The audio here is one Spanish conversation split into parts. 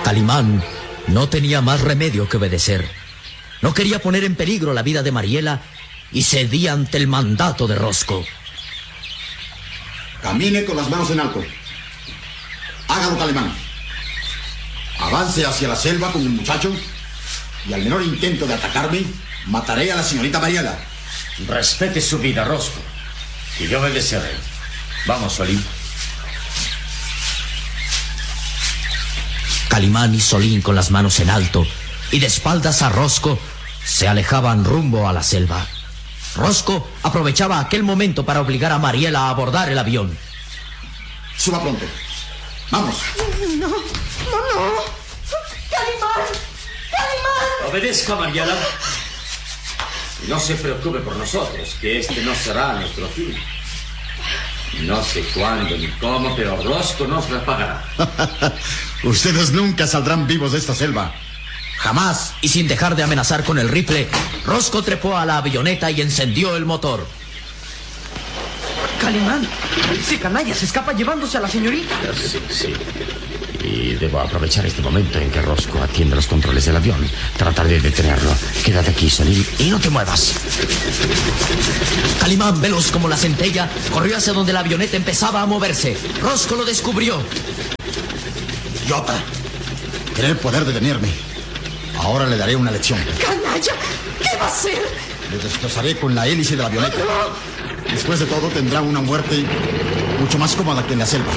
Calimán no tenía más remedio que obedecer. No quería poner en peligro la vida de Mariela y cedía ante el mandato de Rosco. Camine con las manos en alto. Hágalo, Calimán. Avance hacia la selva con el muchacho y al menor intento de atacarme, mataré a la señorita Mariela. Respete su vida, Rosco, y yo obedeceré. Vamos, Solín. Calimán y Solín, con las manos en alto y de espaldas a Rosco, se alejaban rumbo a la selva. Rosco aprovechaba aquel momento para obligar a Mariela a abordar el avión. Suba pronto. Vamos. No. ¡Calimán! Obedezca, Mariela. Y no se preocupe por nosotros, que este no será nuestro fin. No sé cuándo ni cómo, pero Rosco nos repagará. Ustedes nunca saldrán vivos de esta selva. Jamás. Y sin dejar de amenazar con el rifle, Rosco trepó a la avioneta y encendió el motor. Calimán, ese canalla se escapa llevándose a la señorita. Sí. Y debo aprovechar este momento en que Rosco atiende los controles del avión. Tratar de detenerlo. Quédate aquí, Solín, y no te muevas. Calimán, veloz como la centella, corrió hacia donde la avioneta empezaba a moverse. Rosco lo descubrió. Idiota. Cree poder detenerme. Ahora le daré una lección. ¡Canalla! ¿Qué va a hacer? Le destrozaré con la hélice de la avioneta. Después de todo, tendrá una muerte mucho más cómoda que en la selva.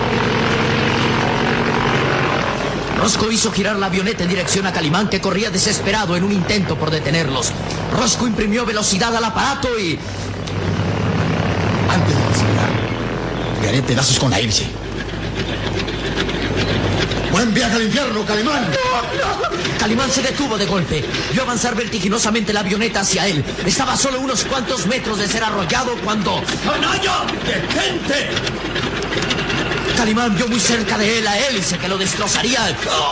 Rosco hizo girar la avioneta en dirección a Calimán, que corría desesperado en un intento por detenerlos. Rosco imprimió velocidad al aparato y... Antes de disparar, le haré pedazos con la hélice. ¡Buen viaje al infierno, Calimán! No. Calimán se detuvo de golpe. Vio avanzar vertiginosamamente la avioneta hacia él. Estaba a solo unos cuantos metros de ser arrollado cuando... ¡Canalla! ¡Detente! Calimán vio muy cerca de él la hélice que lo destrozaría.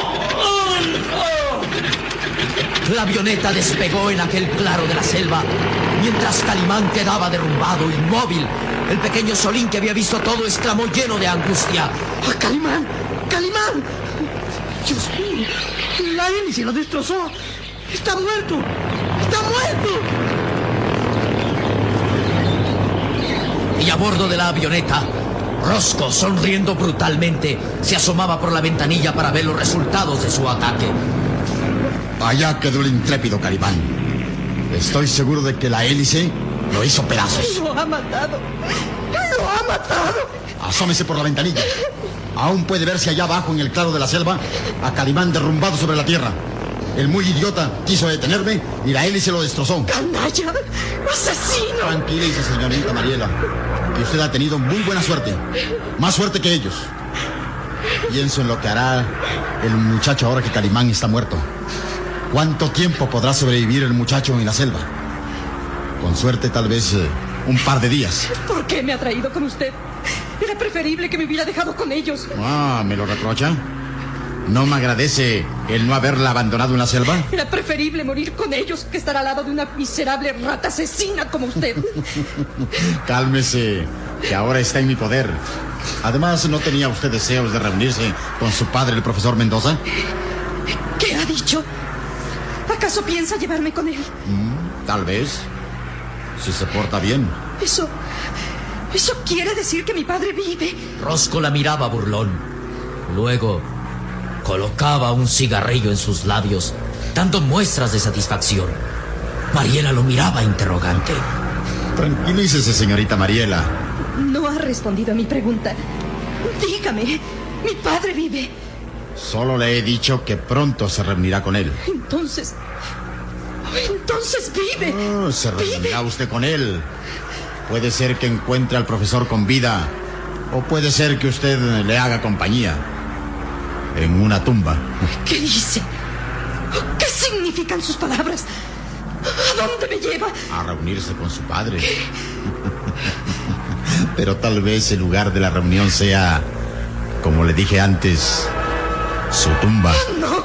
La avioneta despegó en aquel claro de la selva, mientras Calimán quedaba derrumbado, inmóvil. El pequeño Solín, que había visto todo, exclamó lleno de angustia: ¡Calimán! ¡Dios mío! La hélice lo destrozó. ¡Está muerto! Y a bordo de la avioneta, Rosco, sonriendo brutalmente, se asomaba por la ventanilla para ver los resultados de su ataque. Allá quedó el intrépido Calimán. Estoy seguro de que la hélice lo hizo pedazos. ¡Lo ha matado! Asómese por la ventanilla. Aún puede verse allá abajo en el claro de la selva a Calimán derrumbado sobre la tierra. El muy idiota quiso detenerme y la hélice lo destrozó. ¡Canalla! ¡Asesino! Tranquilícese, señorita Mariela, que usted ha tenido muy buena suerte. Más suerte que ellos. Pienso en lo que hará el muchacho ahora que Calimán está muerto. ¿Cuánto tiempo podrá sobrevivir el muchacho en la selva? Con suerte, tal vez un par de días. ¿Por qué me ha traído con usted? Era preferible que me hubiera dejado con ellos. ¿Me lo reprocha? ¿No me agradece el no haberla abandonado en la selva? Era preferible morir con ellos que estar al lado de una miserable rata asesina como usted. Cálmese, que ahora está en mi poder. Además, ¿no tenía usted deseos de reunirse con su padre, el profesor Mendoza? ¿Qué ha dicho? ¿Acaso piensa llevarme con él? Tal vez, si se porta bien. Eso quiere decir que mi padre vive. Rosco la miraba burlón. Luego colocaba un cigarrillo en sus labios, dando muestras de satisfacción. Mariela lo miraba interrogante. Tranquilícese, señorita Mariela. No ha respondido a mi pregunta. Dígame, mi padre vive. Solo le he dicho que pronto se reunirá con él. Entonces vive. Se reunirá usted con él. Puede ser que encuentre al profesor con vida, o puede ser que usted le haga compañía en una tumba. ¿Qué dice? ¿Qué significan sus palabras? ¿A dónde me lleva? A reunirse con su padre. Pero tal vez el lugar de la reunión sea, como le dije antes, su tumba. No.